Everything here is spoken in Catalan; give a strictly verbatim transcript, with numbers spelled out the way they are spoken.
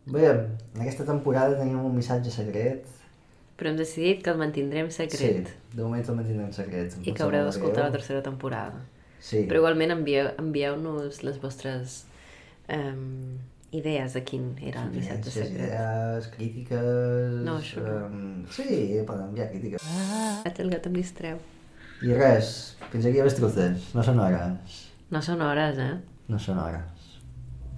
Bé, en aquesta temporada tenim un missatge secret. Però hem decidit que el mantindrem secret. Sí, de moment el mantindrem secret. I que haureu d'escoltar la tercera temporada. Sí. Però igualment envieu, envieu-nos les vostres um, idees de quin era el missatge secret. Idees, crítiques... No, això no. Um, sí, poden enviar crítiques. Ah, el gat em distreu. I res, fins aquí les truques. No són hores. No són hores, eh? No són hores.